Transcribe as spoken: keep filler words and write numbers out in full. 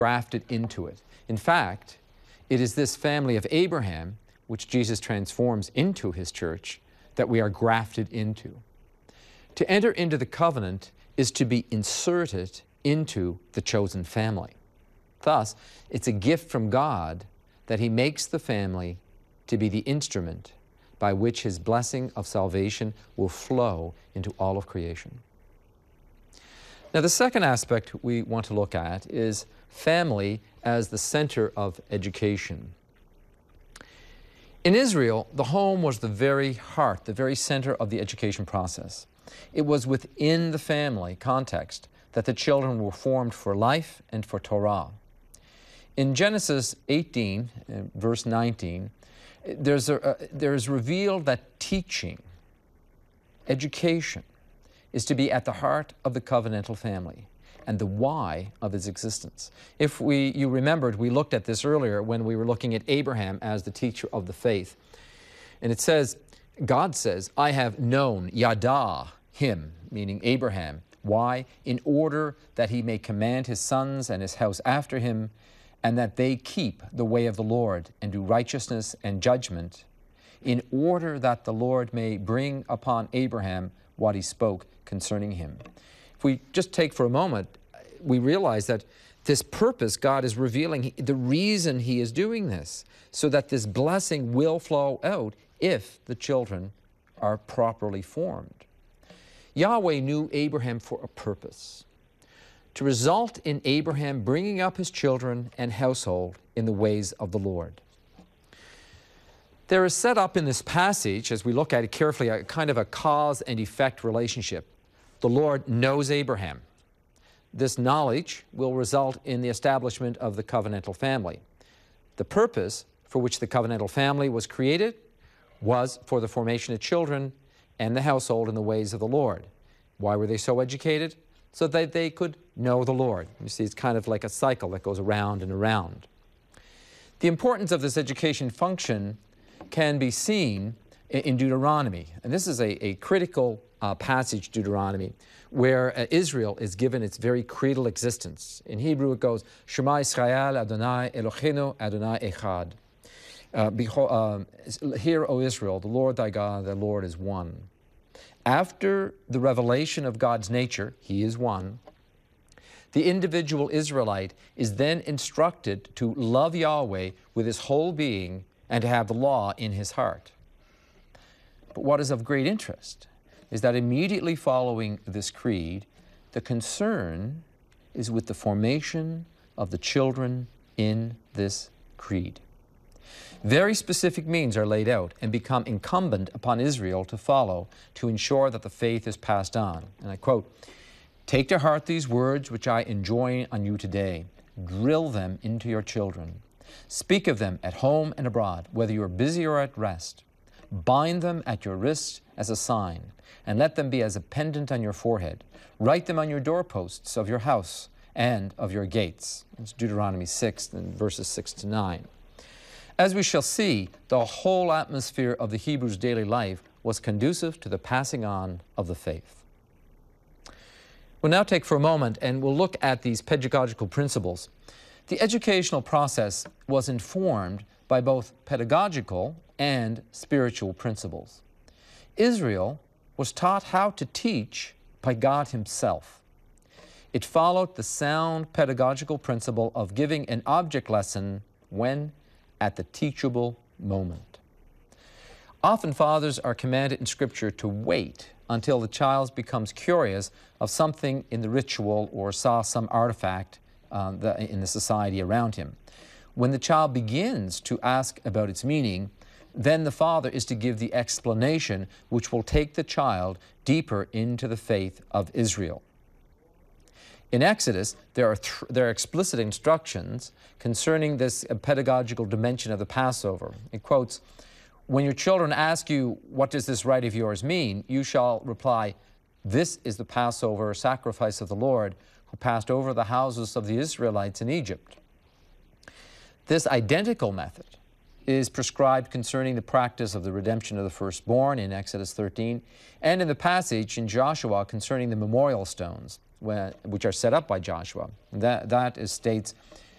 grafted into it. In fact, it is this family of Abraham, which Jesus transforms into his church, that we are grafted into. To enter into the covenant is to be inserted into the chosen family. Thus, it's a gift from God that he makes the family to be the instrument by which his blessing of salvation will flow into all of creation. Now, the second aspect we want to look at is family as the center of education. In Israel, the home was the very heart, the very center of the education process. It was within the family context that the children were formed for life and for Torah. In Genesis eighteen, uh, verse nineteen, there's, a, uh, there's revealed that teaching, education, is to be at the heart of the covenantal family and the why of its existence. If we, you remembered, we looked at this earlier when we were looking at Abraham as the teacher of the faith. And it says, God says, I have known, yada, him, meaning Abraham. Why? In order that he may command his sons and his house after him, and that they keep the way of the Lord and do righteousness and judgment, in order that the Lord may bring upon Abraham what he spoke concerning him. If we just take for a moment, we realize that this purpose God is revealing, the reason he is doing this, so that this blessing will flow out if the children are properly formed. Yahweh knew Abraham for a purpose, to result in Abraham bringing up his children and household in the ways of the Lord. There is set up in this passage, as we look at it carefully, a kind of a cause and effect relationship. The Lord knows Abraham. This knowledge will result in the establishment of the covenantal family. The purpose for which the covenantal family was created was for the formation of children and the household in the ways of the Lord. Why were they so educated? So that they could know the Lord. You see, it's kind of like a cycle that goes around and around. The importance of this education function can be seen in Deuteronomy. And this is a, a critical uh, passage, Deuteronomy, where uh, Israel is given its very creedal existence. In Hebrew it goes, Shema Yisrael Adonai Eloheinu Adonai Echad. Uh, behold, uh, hear, O Israel, the Lord thy God, the Lord is one. After the revelation of God's nature, he is one, the individual Israelite is then instructed to love Yahweh with his whole being and to have the law in his heart. But what is of great interest is that immediately following this creed, the concern is with the formation of the children in this creed. Very specific means are laid out and become incumbent upon Israel to follow to ensure that the faith is passed on. And I quote, "Take to heart these words which I enjoin on you today. Drill them into your children. Speak of them at home and abroad, whether you are busy or at rest. Bind them at your wrists as a sign, and let them be as a pendant on your forehead. Write them on your doorposts of your house and of your gates." It's Deuteronomy six, and verses six to nine. As we shall see, the whole atmosphere of the Hebrews' daily life was conducive to the passing on of the faith. We'll now take for a moment and we'll look at these pedagogical principles. The educational process was informed by both pedagogical and spiritual principles. Israel was taught how to teach by God himself. It followed the sound pedagogical principle of giving an object lesson when at the teachable moment. Often fathers are commanded in Scripture to wait until the child becomes curious of something in the ritual or saw some artifact uh, the, in the society around him. When the child begins to ask about its meaning, then the father is to give the explanation which will take the child deeper into the faith of Israel. In Exodus, there are, th there are explicit instructions concerning this uh, pedagogical dimension of the Passover. It quotes, "When your children ask you, 'What does this rite of yours mean?' you shall reply, 'This is the Passover sacrifice of the Lord, who passed over the houses of the Israelites in Egypt.'" This identical method is prescribed concerning the practice of the redemption of the firstborn in Exodus thirteen, and in the passage in Joshua concerning the memorial stones, which are set up by Joshua. That, that is, states,